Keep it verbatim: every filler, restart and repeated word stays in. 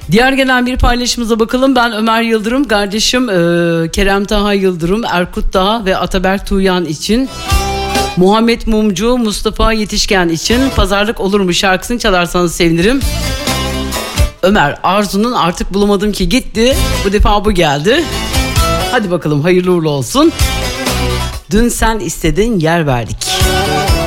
Diğer gelen bir paylaşımıza bakalım. Ben Ömer Yıldırım, kardeşim e, Kerem Taha Yıldırım, Erkut Taha ve Ataberk Tuğyan için, Muhammed Mumcu, Mustafa Yetişken için Pazarlık Olur mu şarkısını çalarsanız sevinirim. Ömer, Arzu'nun Artık Bulamadım Ki gitti. Bu defa bu geldi. Hadi bakalım, hayırlı uğurlu olsun. Dün sen istedin, yer verdik.